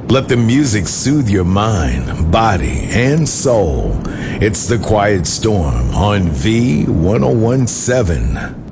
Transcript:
Let the music soothe your mind, body, and soul. It's The Quiet Storm on V1017.